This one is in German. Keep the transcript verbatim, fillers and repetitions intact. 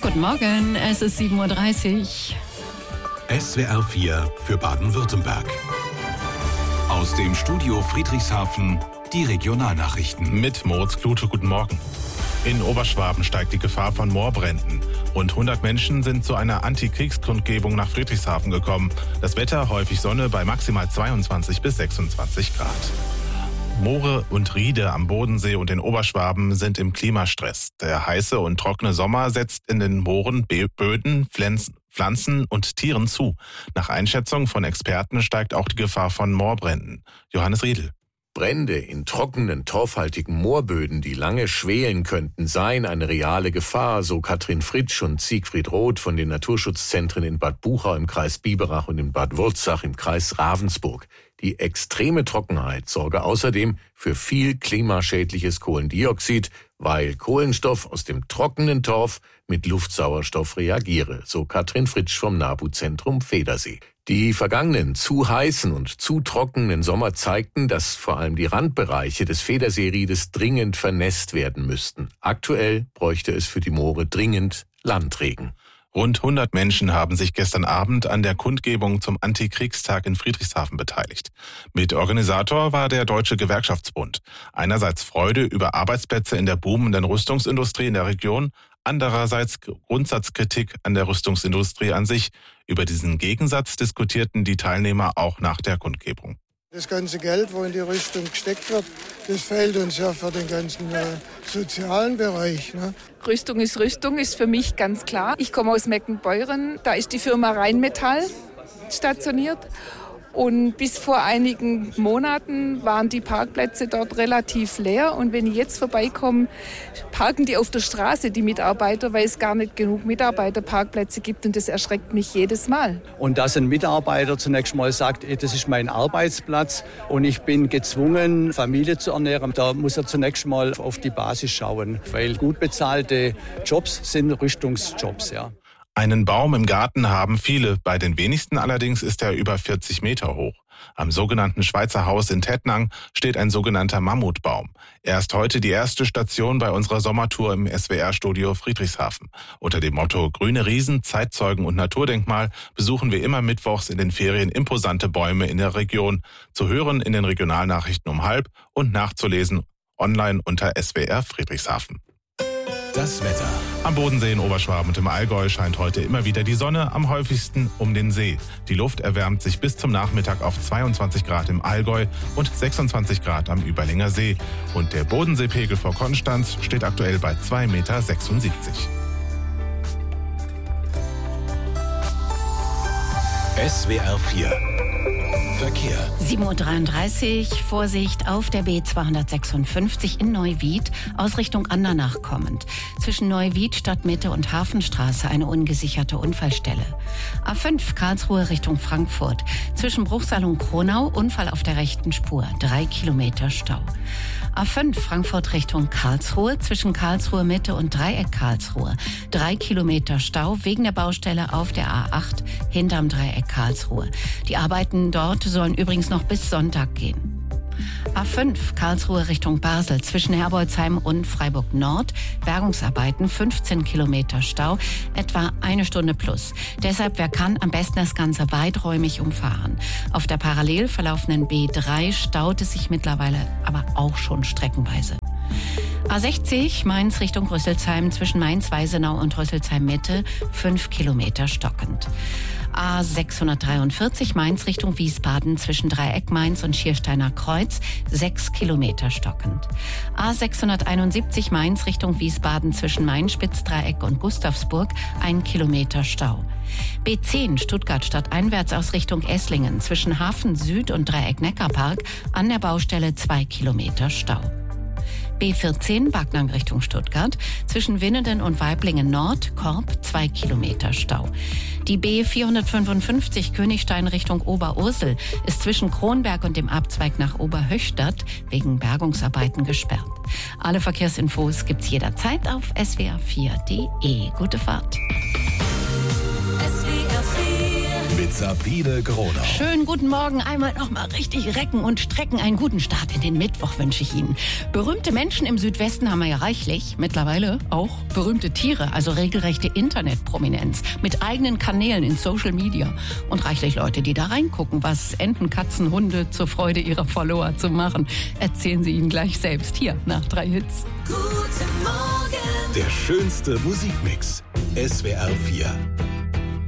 Guten Morgen, es ist sieben Uhr dreißig. S W R vier für Baden-Württemberg. Aus dem Studio Friedrichshafen die Regionalnachrichten. Mit Moritz Klute, guten Morgen. In Oberschwaben steigt die Gefahr von Moorbränden. Rund hundert Menschen sind zu einer Antikriegskundgebung nach Friedrichshafen gekommen. Das Wetter häufig Sonne bei maximal zweiundzwanzig bis sechsundzwanzig Grad. Moore und Riede am Bodensee und in Oberschwaben sind im Klimastress. Der heiße und trockene Sommer setzt in den Mooren Böden, Pflanzen und Tieren zu. Nach Einschätzung von Experten steigt auch die Gefahr von Moorbränden. Johannes Riedl. Brände in trockenen, torfhaltigen Moorböden, die lange schwelen könnten, seien eine reale Gefahr, so Katrin Fritsch und Siegfried Roth von den Naturschutzzentren in Bad Buchau im Kreis Biberach und in Bad Wurzach im Kreis Ravensburg. Die extreme Trockenheit sorge außerdem für viel klimaschädliches Kohlendioxid, weil Kohlenstoff aus dem trockenen Torf mit Luftsauerstoff reagiere, so Katrin Fritsch vom NABU-Zentrum Federsee. Die vergangenen zu heißen und zu trockenen Sommer zeigten, dass vor allem die Randbereiche des Federseeriedes dringend vernässt werden müssten. Aktuell bräuchte es für die Moore dringend Landregen. Rund hundert Menschen haben sich gestern Abend an der Kundgebung zum Antikriegstag in Friedrichshafen beteiligt. Mitorganisator war der Deutsche Gewerkschaftsbund. Einerseits Freude über Arbeitsplätze in der boomenden Rüstungsindustrie in der Region, andererseits Grundsatzkritik an der Rüstungsindustrie an sich. Über diesen Gegensatz diskutierten die Teilnehmer auch nach der Kundgebung. Das ganze Geld, wo in die Rüstung gesteckt wird, das fehlt uns ja für den ganzen äh, sozialen Bereich. Ne? Rüstung ist Rüstung, ist für mich ganz klar. Ich komme aus Meckenbeuren, da ist die Firma Rheinmetall stationiert. Und bis vor einigen Monaten waren die Parkplätze dort relativ leer. Und wenn ich jetzt vorbeikomme, parken die auf der Straße, die Mitarbeiter, weil es gar nicht genug Mitarbeiterparkplätze gibt. Und das erschreckt mich jedes Mal. Und dass ein Mitarbeiter zunächst mal sagt, das ist mein Arbeitsplatz und ich bin gezwungen, Familie zu ernähren, da muss er zunächst mal auf die Basis schauen. Weil gut bezahlte Jobs sind Rüstungsjobs, ja. Einen Baum im Garten haben viele, bei den wenigsten allerdings ist er über vierzig Meter hoch. Am sogenannten Schweizer Haus in Tettnang steht ein sogenannter Mammutbaum. Er ist heute die erste Station bei unserer Sommertour im S W R-Studio Friedrichshafen. Unter dem Motto Grüne Riesen, Zeitzeugen und Naturdenkmal besuchen wir immer mittwochs in den Ferien imposante Bäume in der Region. Zu hören in den Regionalnachrichten um halb und nachzulesen online unter S W R Friedrichshafen. Das Wetter. Am Bodensee in Oberschwaben und im Allgäu scheint heute immer wieder die Sonne, am häufigsten um den See. Die Luft erwärmt sich bis zum Nachmittag auf zweiundzwanzig Grad im Allgäu und sechsundzwanzig Grad am Überlinger See. Und der Bodenseepegel vor Konstanz steht aktuell bei zwei Komma sechsundsiebzig Meter. S W R vier Verkehr. sieben Uhr dreiunddreißig, Vorsicht auf der B zweihundertsechsundfünfzig in Neuwied, aus Richtung Andernach kommend. Zwischen Neuwied, Stadtmitte und Hafenstraße eine ungesicherte Unfallstelle. A fünf, Karlsruhe Richtung Frankfurt. Zwischen Bruchsal und Kronau, Unfall auf der rechten Spur, drei Kilometer Stau. A fünf, Frankfurt Richtung Karlsruhe, zwischen Karlsruhe Mitte und Dreieck Karlsruhe. Drei Kilometer Stau wegen der Baustelle auf der A acht hinterm Dreieck Karlsruhe. Die Arbeiten dort sollen übrigens noch bis Sonntag gehen. A fünf, Karlsruhe Richtung Basel, zwischen Herbolzheim und Freiburg Nord. Bergungsarbeiten, fünfzehn Kilometer Stau, etwa eine Stunde plus. Deshalb, wer kann, am besten das Ganze weiträumig umfahren. Auf der parallel verlaufenden B drei staut es sich mittlerweile aber auch schon streckenweise. A sechzig, Mainz Richtung Rüsselsheim, zwischen Mainz-Weisenau und Rüsselsheim-Mitte, fünf Kilometer stockend. A sechshundertdreiundvierzig, Mainz Richtung Wiesbaden, zwischen Dreieck Mainz und Schiersteiner Kreuz, sechs Kilometer stockend. A sechshunderteinundsiebzig, Mainz Richtung Wiesbaden, zwischen Main-Spitzdreieck und Gustavsburg, ein Kilometer Stau. B zehn, Stuttgart stadteinwärts aus Richtung Esslingen, zwischen Hafen Süd und Dreieck Neckarpark, an der Baustelle zwei Kilometer Stau. B vierzehn, Backnang Richtung Stuttgart, zwischen Winnenden und Weiblingen Nord, Korb, zwei Kilometer Stau. Die B vierhundertfünfundfünfzig, Königstein Richtung Oberursel, ist zwischen Kronberg und dem Abzweig nach Oberhöchstadt wegen Bergungsarbeiten gesperrt. Alle Verkehrsinfos gibt's jederzeit auf S W R vier Punkt D E. Gute Fahrt. Mit mit Sabine Gronau. Schönen guten Morgen. Einmal noch mal richtig recken und strecken. Einen guten Start in den Mittwoch wünsche ich Ihnen. Berühmte Menschen im Südwesten haben wir ja reichlich. Mittlerweile auch berühmte Tiere, also regelrechte Internetprominenz mit eigenen Kanälen in Social Media. Und reichlich Leute, die da reingucken, was Enten, Katzen, Hunde zur Freude ihrer Follower zu machen. Erzählen Sie Ihnen gleich selbst hier nach drei Hits. Guten Morgen. Der schönste Musikmix. S W R vier.